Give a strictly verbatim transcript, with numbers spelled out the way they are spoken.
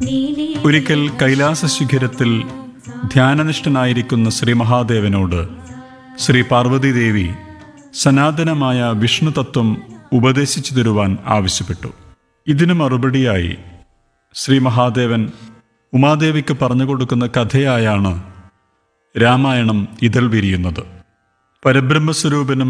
ഒരിക്കൽ കൈലാസ ശിഖരത്തിൽ ധ്യാനനിഷ്ഠനായിരിക്കുന്ന ശ്രീ മഹാദേവനോട് ശ്രീ പാർവതീദേവി സനാതനമായ വിഷ്ണുതത്വം ഉപദേശിച്ചു തരുവാൻ ആവശ്യപ്പെട്ടു. ഇതിനു മറുപടിയായി ശ്രീ മഹാദേവൻ ഉമാദേവിക്ക് പറഞ്ഞു കൊടുക്കുന്ന കഥയായാണ് രാമായണം ഇതൾ വിരിയുന്നത്. പരബ്രഹ്മസ്വരൂപനും